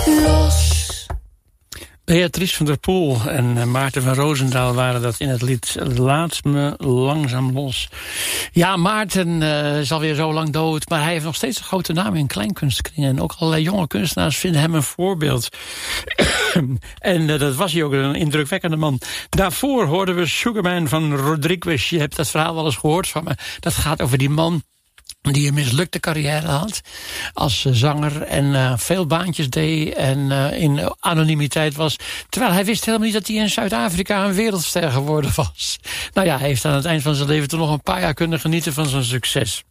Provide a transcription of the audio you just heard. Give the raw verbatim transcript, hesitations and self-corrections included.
Los. Beatrice van der Poel en Maarten van Roosendaal waren dat in het lied Laat me langzaam los. Ja, Maarten uh, is alweer zo lang dood, maar hij heeft nog steeds een grote naam in kleinkunstkringen. En ook allerlei jonge kunstenaars vinden hem een voorbeeld. en uh, dat was hij ook, een indrukwekkende man. Daarvoor hoorden we Sugarman van Rodriguez. Je hebt dat verhaal wel eens gehoord van me. Dat gaat over die man die een mislukte carrière had als zanger en uh, veel baantjes deed en uh, in anonimiteit was. Terwijl hij wist helemaal niet dat hij in Zuid-Afrika een wereldster geworden was. Nou ja, hij heeft aan het eind van zijn leven toch nog een paar jaar kunnen genieten van zijn succes.